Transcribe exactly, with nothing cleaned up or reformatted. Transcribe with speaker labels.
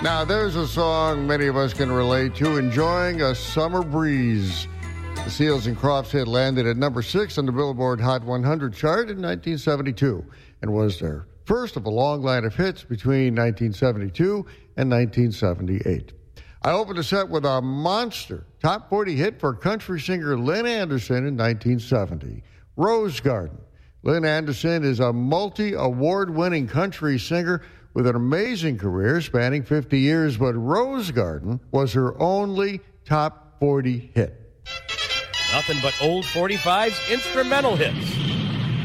Speaker 1: Now, there's a song many of us can relate to, Enjoying a Summer Breeze. The Seals and Crofts hit landed at number six on the Billboard Hot one hundred chart in nineteen seventy-two and was their first of a long line of hits between nineteen seventy-two and nineteen seventy-eight. I opened the set with a monster top forty hit for country singer Lynn Anderson in nineteen seventy, Rose Garden. Lynn Anderson is a multi-award-winning country singer with an amazing career spanning fifty years, but Rose Garden was her only top forty hit.
Speaker 2: Nothing but old forty-fives instrumental hits.